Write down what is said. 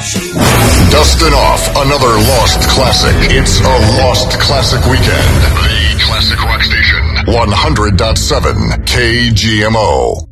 Dusting off another lost classic. It's a lost classic weekend. The Classic Rock Station. 100.7 KGMO.